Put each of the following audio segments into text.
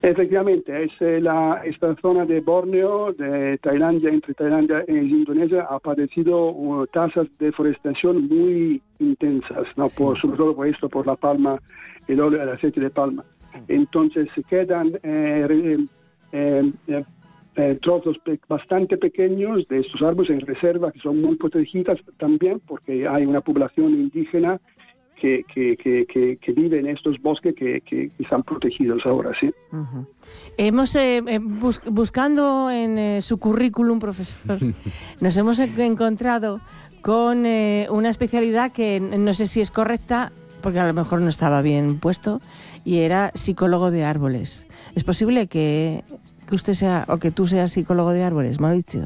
Efectivamente, esta zona de Borneo, de Tailandia, entre Tailandia e Indonesia, ha padecido tasas de deforestación muy intensas, ¿no? Sí. Sobre todo por la palma, el aceite de palma. Sí. Entonces se quedan trozos bastante pequeños de estos árboles en reserva, que son muy protegidas también, porque hay una población indígena que vive en estos bosques que están protegidos ahora, ¿sí? Uh-huh. Hemos, buscando en su currículum, profesor, nos hemos encontrado con una especialidad que no sé si es correcta, porque a lo mejor no estaba bien puesto, y era psicólogo de árboles. ¿Es posible que usted sea, o que tú seas psicólogo de árboles, Mauricio?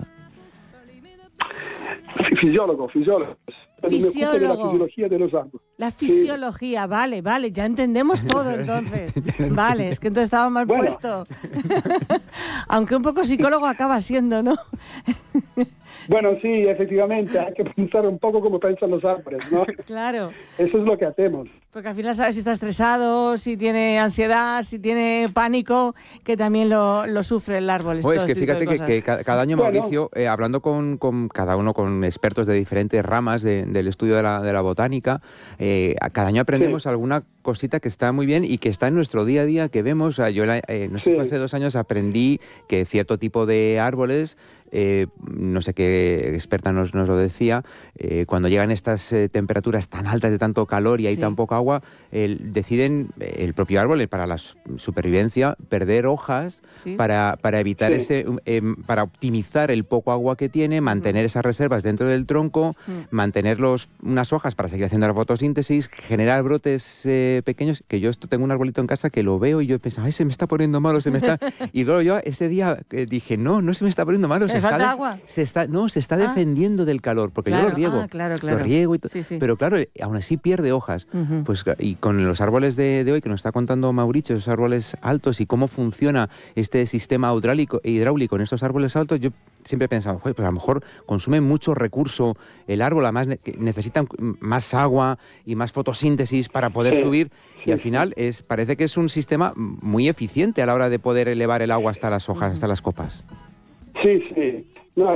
Fisiólogo. Fisiólogo. De la fisiología de los árboles. La fisiología, sí. Vale, ya entendemos todo entonces. Vale, es que entonces estaba mal puesto. Aunque un poco psicólogo acaba siendo, ¿no? Bueno, sí, efectivamente, hay que pensar un poco como piensan los árboles, ¿no? Claro. Eso es lo que hacemos. Porque al final sabes si está estresado, si tiene ansiedad, si tiene pánico, que también lo sufre el árbol. Pues que fíjate que cada año, Mauricio, hablando con cada uno, con expertos de diferentes ramas del estudio de la botánica, cada año aprendemos alguna cosita que está muy bien y que está en nuestro día a día, que vemos. Yo no sé, hace 2 años aprendí que cierto tipo de árboles, no sé qué experta nos lo decía, cuando llegan estas temperaturas tan altas de tanto calor y hay tan poca agua, deciden el propio árbol, para la supervivencia, perder hojas para evitar para optimizar el poco agua que tiene, mantener esas reservas dentro del tronco, mantener unas hojas para seguir haciendo la fotosíntesis, generar brotes pequeños, que yo tengo un arbolito en casa que lo veo y yo pensaba, se me está poniendo malo, y luego yo ese día dije, no se me está poniendo malo, se está defendiendo del calor, porque yo lo riego, lo riego y todo, pero claro, aún así pierde hojas. Pues, y con los árboles de hoy que nos está contando Mauricio, esos árboles altos y cómo funciona este sistema hidráulico en estos árboles altos, yo siempre he pensado, pues a lo mejor consume mucho recurso el árbol, además necesitan más agua y más fotosíntesis para poder subir, y al final parece que es un sistema muy eficiente a la hora de poder elevar el agua hasta las hojas, hasta las copas. Sí. No,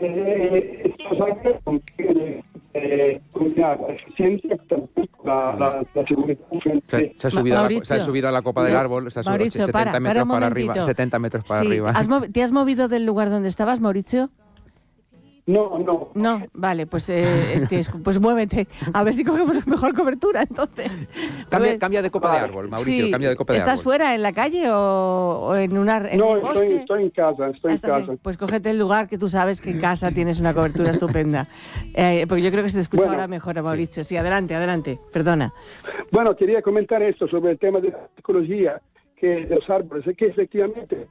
estos árboles contienen la eficiencia, la seguridad. Se ha subido a la copa del árbol, se ha subido 70 metros para arriba. 70 metros para arriba. ¿Te has movido del lugar donde estabas, Mauricio? No. No, vale, pues pues muévete. A ver si cogemos mejor cobertura, entonces. Cambia de copa de árbol, Mauricio, cambia de copa de árbol. ¿Estás fuera, en la calle o en un bosque? Estoy en casa, Pues cógete el lugar que tú sabes que en casa tienes una cobertura estupenda. Porque yo creo que se te escucha ahora mejor, Mauricio. Sí, adelante, perdona. Bueno, quería comentar esto sobre el tema de la psicología de los árboles, que efectivamente...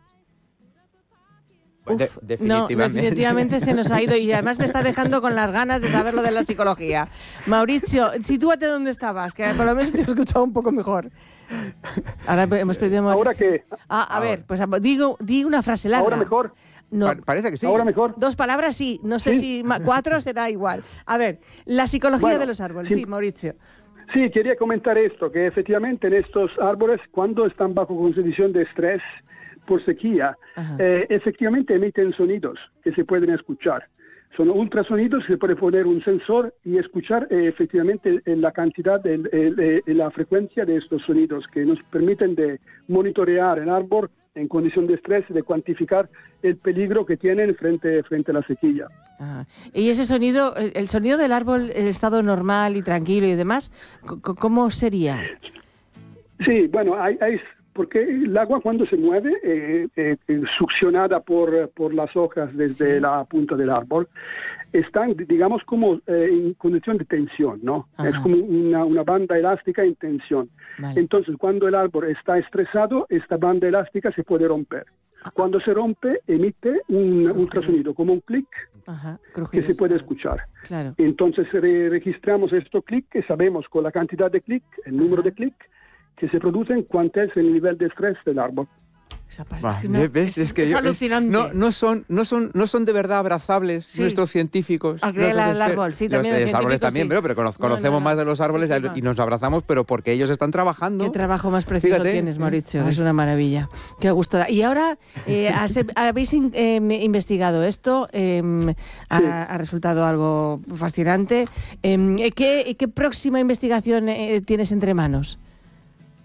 definitivamente se nos ha ido, y además me está dejando con las ganas de saber lo de la psicología. Mauricio, sitúate donde estabas, que por lo menos te he escuchado un poco mejor. Ahora hemos perdido a Mauricio. ¿Ahora qué? A ver, pues di una frase larga. ¿Ahora mejor? No. Parece que sí. ¿Ahora mejor? 2 palabras sí, no sé si 4 será igual. A ver, la psicología de los árboles. Sí, Mauricio. Sí, quería comentar esto, que efectivamente en estos árboles, cuando están bajo condición de estrés por sequía, efectivamente emiten sonidos que se pueden escuchar. Son ultrasonidos, se puede poner un sensor y escuchar efectivamente la cantidad, la frecuencia de estos sonidos, que nos permiten de monitorear el árbol en condición de estrés, de cuantificar el peligro que tienen frente a la sequía. Y ese sonido, el sonido del árbol en estado normal y tranquilo y demás, ¿cómo sería? Sí, bueno, porque el agua cuando se mueve, succionada por las hojas desde la punta del árbol, están, digamos, como en condición de tensión, ¿no? Ajá. Es como una banda elástica en tensión. Vale. Entonces, cuando el árbol está estresado, esta banda elástica se puede romper. Cuando se rompe, emite un ultrasonido, como un clic, que se puede escuchar. Claro. Entonces, registramos estos clics, que sabemos con la cantidad de clic, el número de clic, que se producen, cuánto es el nivel de estrés del árbol. Es alucinante. No son de verdad abrazables nuestros científicos. El árbol, sí, también los árboles también, pero conocemos más de los árboles y nos abrazamos, pero porque ellos están trabajando. Qué trabajo más precioso tienes, Mauricio. Es una maravilla. Qué gusto da. Y ahora habéis investigado esto, ha resultado algo fascinante. ¿Qué próxima investigación tienes entre manos?